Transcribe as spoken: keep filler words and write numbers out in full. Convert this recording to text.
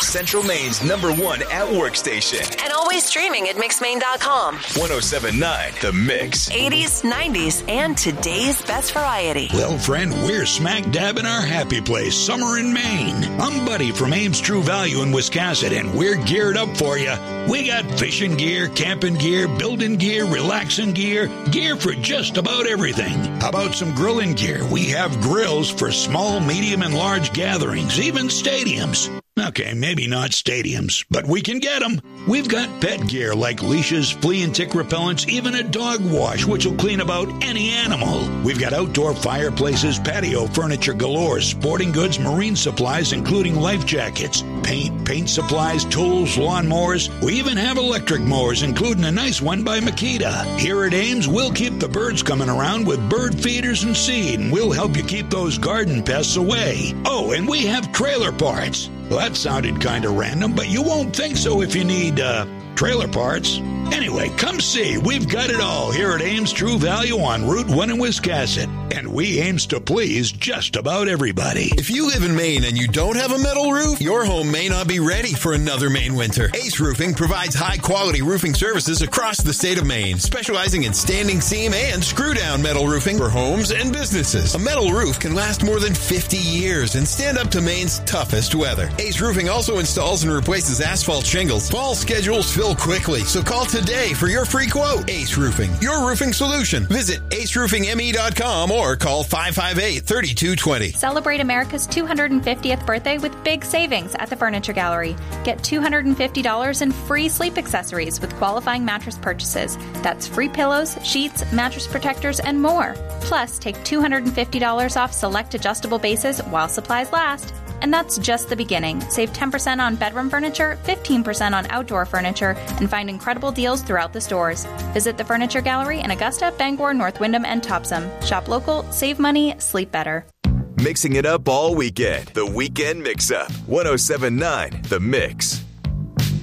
Central Maine's number one at-work station. And always streaming at mix maine dot com. one oh seven point nine The Mix. eighties, nineties, and today's best variety. Well, friend, we're smack dab in our happy place, summer in Maine. I'm Buddy from Ames True Value in Wiscasset, and we're geared up for you. We got fishing gear, camping gear, building gear, relaxing gear, gear for just about everything. How about some grilling gear? We have grills for small, medium, and large gatherings, even stadiums. Okay, maybe not stadiums, but we can get them. We've got pet gear like leashes, flea and tick repellents, even a dog wash, which will clean about any animal. We've got outdoor fireplaces, patio furniture galore, sporting goods, marine supplies, including life jackets, paint, paint supplies, tools, lawnmowers. We even have electric mowers, including a nice one by Makita. Here at Ames, we'll keep the birds coming around with bird feeders and seed, and we'll help you keep those garden pests away. Oh, and we have trailer parts. Well, that sounded kind of random, but you won't think so if you need, uh, trailer parts. Anyway, come see. We've got it all here at Ames True Value on Route one in Wiscasset. And we aims to please just about everybody. If you live in Maine and you don't have a metal roof, your home may not be ready for another Maine winter. Ace Roofing provides high-quality roofing services across the state of Maine, specializing in standing seam and screw-down metal roofing for homes and businesses. A metal roof can last more than fifty years and stand up to Maine's toughest weather. Ace Roofing also installs and replaces asphalt shingles. Fall schedules fill quickly, so call today for your free quote. Ace Roofing, your roofing solution. Visit ace roofing m e dot com or call five five eight, three two two zero. Celebrate America's two hundred fiftieth birthday with big savings at the Furniture Gallery. Get two hundred fifty dollars in free sleep accessories with qualifying mattress purchases. That's free pillows, sheets, mattress protectors, and more. Plus, take two hundred fifty dollars off select adjustable bases while supplies last. And that's just the beginning. Save ten percent on bedroom furniture, fifteen percent on outdoor furniture, and find incredible deals throughout the stores. Visit the Furniture Gallery in Augusta, Bangor, North Windham, and Topsom. Shop local, save money, sleep better. Mixing it up all weekend. The Weekend Mix-Up. one oh seven point nine The Mix.